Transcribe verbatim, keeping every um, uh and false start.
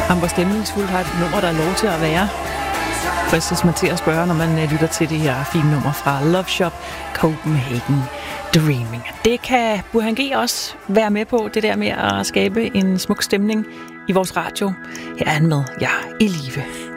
Jamen, hvor stemningsfuldt har et nummer, der er lov til at være. Fristes man til at spørge, når man lytter til det her fine nummer fra Love Shop Copenhagen Dreaming. Det kan Burhan G også være med på, det der med at skabe en smuk stemning i vores radio. Her er han med, ja, i live.